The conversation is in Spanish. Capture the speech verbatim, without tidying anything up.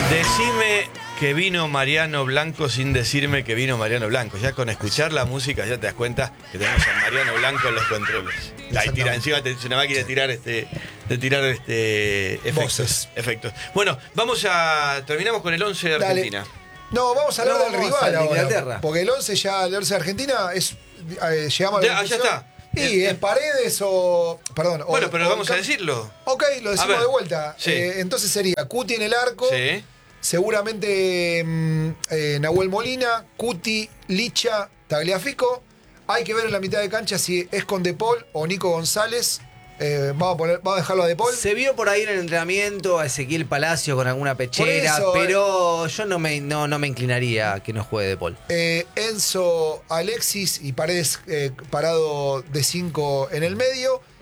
Decime que vino Mariano Blanco sin decirme que vino Mariano Blanco. Ya con escuchar la música ya te das cuenta que tenemos a Mariano Blanco en los controles. La tira, encima es una máquina de tirar este, de tirar este efectos, Voces. efectos. Bueno, vamos a terminamos con el once de Argentina. Dale. No, vamos a hablar No, del vamos rival a ahora. Inglaterra. Porque el once ya, el once de Argentina es. Eh, llegamos a la Ya, ya está. Y Eh, es Paredes o. Perdón. o- Bueno, pero o- vamos a decirlo. Ok, lo A decimos ver. de vuelta. Sí. Eh, entonces sería Cuti en el arco. Sí. Seguramente mm, eh, Nahuel Molina, Cuti, Licha, Tagliafico. Hay que ver en la mitad de cancha si es con De Paul o Nico González. Eh, vamos, a poner, vamos a dejarlo a De Paul. Se vio por ahí en el entrenamiento a Ezequiel Palacio con alguna pechera, eso, pero yo no me, no, no me inclinaría a que no juegue De Paul. Eh, Enzo, Alexis y Paredes eh, parado de cinco en el medio.